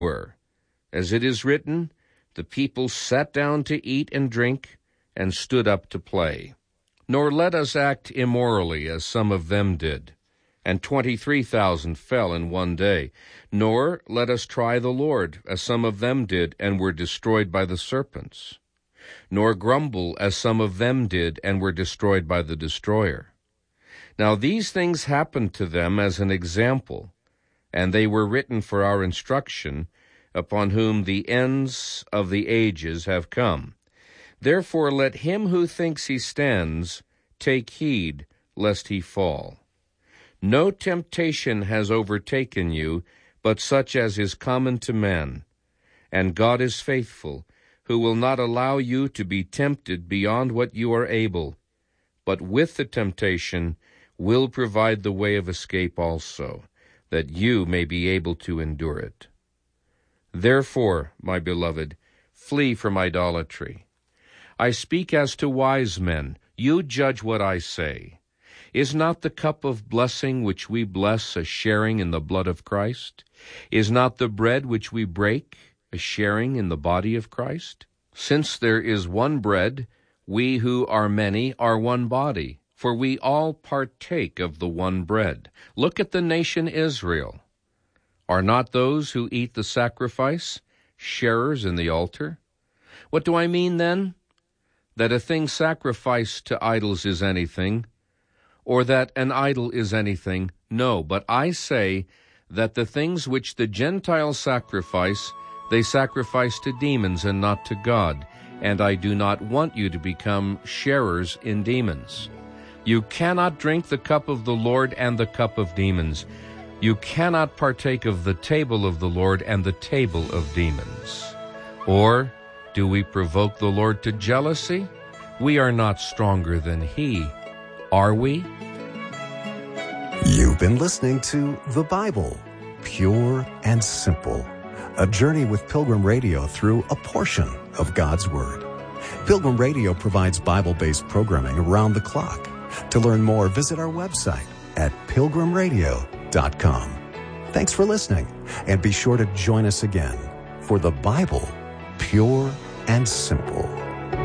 were. As it is written, the people sat down to eat and drink, and stood up to play. Nor let us act immorally, as some of them did, and 23,000 fell in one day. Nor let us try the Lord, as some of them did, and were destroyed by the serpents. Nor grumble, as some of them did, and were destroyed by the destroyer. Now these things happened to them as an example, and they were written for our instruction, upon whom the ends of the ages have come. Therefore let him who thinks he stands take heed, lest he fall. No temptation has overtaken you, but such as is common to men. And God is faithful, who will not allow you to be tempted beyond what you are able, but with the temptation will provide the way of escape also, that you may be able to endure it. Therefore, my beloved, flee from idolatry. I speak as to wise men. You judge what I say. Is not the cup of blessing which we bless a sharing in the blood of Christ? Is not the bread which we break a sharing in the body of Christ? Since there is one bread, we who are many are one body, for we all partake of the one bread. Look at the nation Israel. Are not those who eat the sacrifice sharers in the altar? What do I mean then? That a thing sacrificed to idols is anything, or that an idol is anything? No, but I say that the things which the Gentiles sacrifice, they sacrifice to demons and not to God, and I do not want you to become sharers in demons. You cannot drink the cup of the Lord and the cup of demons. You cannot partake of the table of the Lord and the table of demons. Or do we provoke the Lord to jealousy? We are not stronger than he, are we? You've been listening to The Bible, Pure and Simple, a journey with Pilgrim Radio through a portion of God's Word. Pilgrim Radio provides Bible-based programming around the clock. To learn more, visit our website at pilgrimradio.com. Thanks for listening, and be sure to join us again for The Bible, Pure and Simple.